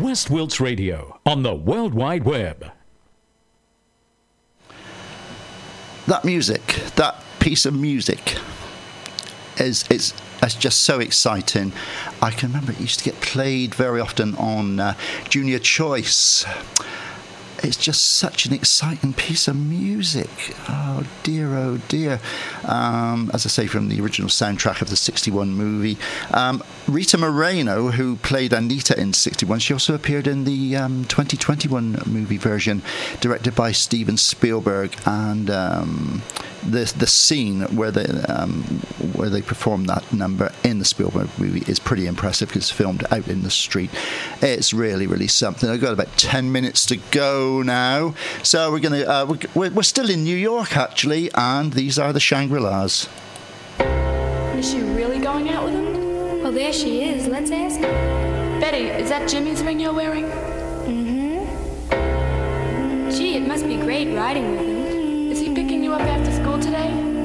West Wilts Radio on the World Wide Web. That music, that piece of music is just so exciting. I can remember it used to get played very often on Junior Choice. It's just such an exciting piece of music. Oh dear, oh dear. As I say, from the original soundtrack of the 61 movie. Rita Moreno, who played Anita in 61, she also appeared in the 2021 movie version, directed by Steven Spielberg. And the scene where they perform that number in the Spielberg movie is pretty impressive because it's filmed out in the street. It's really, really something. I've got about 10 minutes to go now, so we're still in New York actually, and these are the Shangri-Las. Is she really going out with him? Well, there she is. Let's ask her. Betty, is that Jimmy's ring you're wearing? Gee, it must be great riding with him. Is he picking you up after school today?